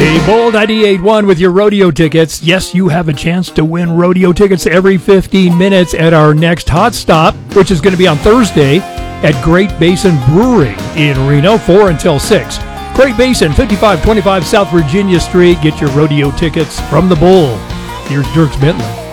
Bull 98.1 with your rodeo tickets. Yes, you have a chance to win rodeo tickets every 15 minutes at our next hot stop, which is going to be on Thursday at Great Basin Brewery in Reno, 4 until 6. Great Basin, 5525 South Virginia Street. Get your rodeo tickets from the Bull. Here's Dierks Bentley.